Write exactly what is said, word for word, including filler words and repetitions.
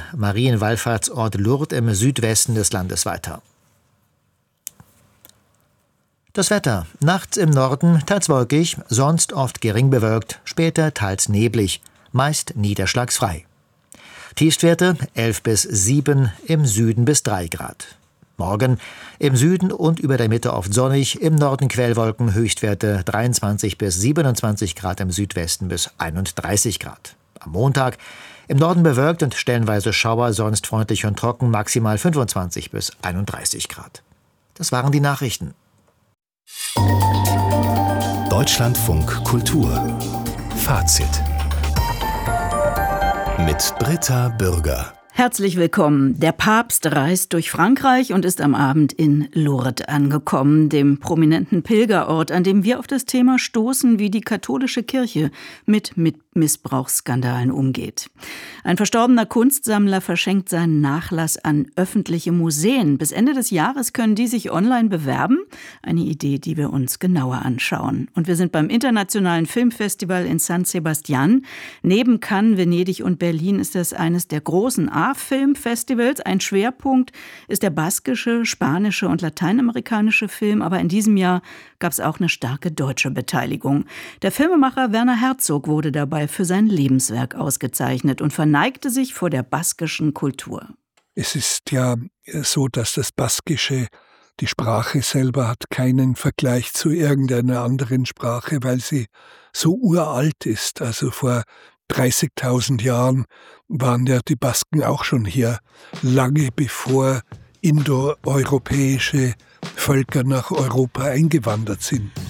Marienwallfahrtsort Lourdes im Südwesten des Landes weiter. Das Wetter. Nachts im Norden teils wolkig, sonst oft gering bewölkt, später teils neblig, meist niederschlagsfrei. Tiefstwerte elf bis sieben, im Süden bis drei Grad. Morgen im Süden und über der Mitte oft sonnig, im Norden Quellwolken, Höchstwerte dreiundzwanzig bis siebenundzwanzig Grad, im Südwesten bis einunddreißig Grad. Am Montag im Norden bewölkt und stellenweise Schauer, sonst freundlich und trocken, maximal fünfundzwanzig bis einunddreißig Grad. Das waren die Nachrichten. Deutschlandfunk Kultur Fazit mit Britta Bürger. Herzlich willkommen. Der Papst reist durch Frankreich und ist am Abend in Lourdes angekommen, dem prominenten Pilgerort, an dem wir auf das Thema stoßen, wie die katholische Kirche mit, mit Missbrauchsskandalen umgeht. Ein verstorbener Kunstsammler verschenkt seinen Nachlass an öffentliche Museen. Bis Ende des Jahres können die sich online bewerben. Eine Idee, die wir uns genauer anschauen. Und wir sind beim Internationalen Filmfestival in San Sebastian. Neben Cannes, Venedig und Berlin ist das eines der großen Filmfestivals. Ein Schwerpunkt ist der baskische, spanische und lateinamerikanische Film, aber in diesem Jahr gab es auch eine starke deutsche Beteiligung. Der Filmemacher Werner Herzog wurde dabei für sein Lebenswerk ausgezeichnet und verneigte sich vor der baskischen Kultur. Es ist ja so, dass das Baskische, die Sprache selber, hat keinen Vergleich zu irgendeiner anderen Sprache, weil sie so uralt ist. Also vor dreißigtausend Jahren waren ja die Basken auch schon hier, lange bevor indoeuropäische Völker nach Europa eingewandert sind.